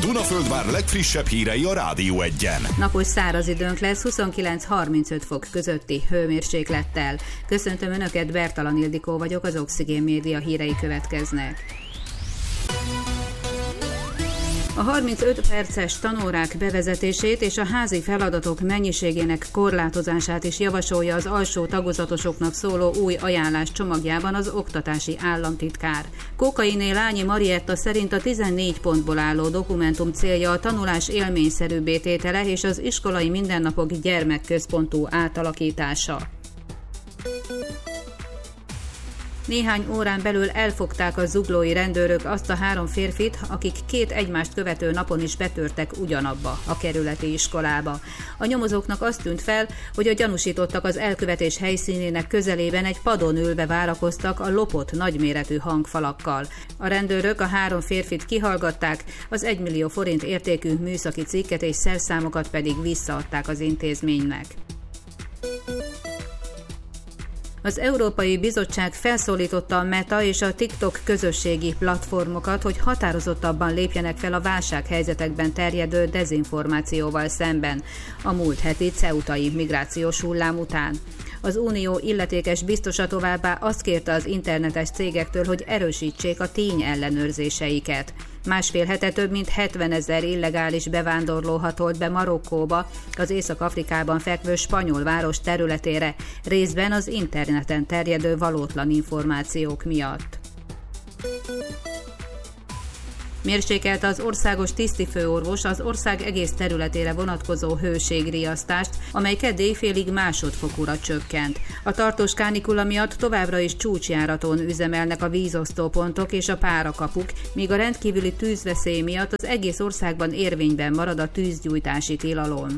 Dunaföldvár legfrissebb hírei a Rádió Egyen. Napos száraz időnk lesz 29-35 fok közötti hőmérséklettel. Köszöntöm Önöket, Bertalan Ildikó vagyok, az Oxigén Média hírei következnek. A 35 perces tanórák bevezetését és a házi feladatok mennyiségének korlátozását is javasolja az alsó tagozatosoknak szóló új ajánlás csomagjában az oktatási államtitkár. Kókainé Lányi Marietta szerint a 14 pontból álló dokumentum célja a tanulás élményszerűbbé tétele és az iskolai mindennapok gyermekközpontú átalakítása. Néhány órán belül elfogták a zuglói rendőrök azt a 3 férfit, akik 2 egymást követő napon is betörtek ugyanabba a kerületi iskolába. A nyomozóknak azt tűnt fel, hogy a gyanúsítottak az elkövetés helyszínének közelében egy padon ülve várakoztak a lopott nagyméretű hangfalakkal. A rendőrök a 3 férfit kihallgatták, az 1 millió forint értékű műszaki cikket és szerszámokat pedig visszaadták az intézménynek. Az Európai Bizottság felszólította a Meta és a TikTok közösségi platformokat, hogy határozottabban lépjenek fel a válsághelyzetekben terjedő dezinformációval szemben a múlt heti ceutai migrációs hullám után. Az Unió illetékes biztosa továbbá azt kérte az internetes cégektől, hogy erősítsék a tényellenőrzéseiket. Másfél hete több mint 70 000 illegális bevándorló hatolt be Marokkóba, az Észak-Afrikában fekvő spanyol város területére, részben az interneten terjedő valótlan információk miatt. Mérsékelte az országos tisztifőorvos az ország egész területére vonatkozó hőségriasztást, amely kedd éjfélig másodfokúra csökkent. A tartós kánikula miatt továbbra is csúcsjáraton üzemelnek a vízosztópontok és a párakapuk, míg a rendkívüli tűzveszély miatt az egész országban érvényben marad a tűzgyújtási tilalom.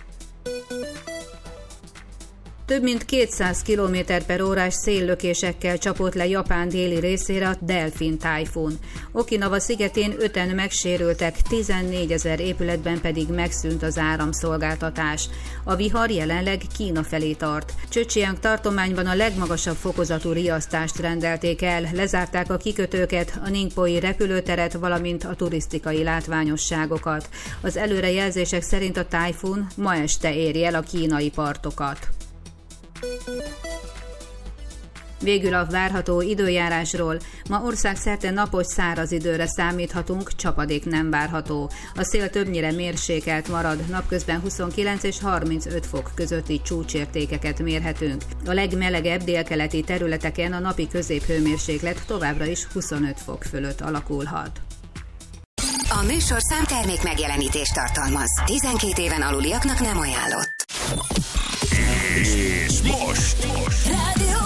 Több mint 200 km/h széllökésekkel csapott le Japán déli részére a Delfin tájfun. Okinawa szigetén 5-en megsérültek, 14 000 épületben pedig megszűnt az áramszolgáltatás. A vihar jelenleg Kína felé tart. Zhejiang tartományban a legmagasabb fokozatú riasztást rendelték el, lezárták a kikötőket, a Ningpoi repülőteret, valamint a turisztikai látványosságokat. Az előrejelzések szerint a tájfun ma este éri el a kínai partokat. Végül a várható időjárásról. Ma országszerte napos száraz időre számíthatunk, csapadék nem várható. A szél többnyire mérsékelt marad, napközben 29 és 35 fok közötti csúcsértékeket mérhetünk. A legmelegebb délkeleti területeken a napi középhőmérséklet továbbra is 25 fok fölött alakulhat. A műsorszám termék megjelenítést tartalmaz. 12 éven aluliaknak nem ajánlott. És most Rádió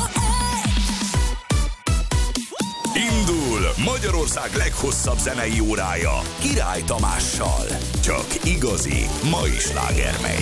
indul Magyarország leghosszabb zenei órája Király Tamással. Csak igazi mai sláger megy.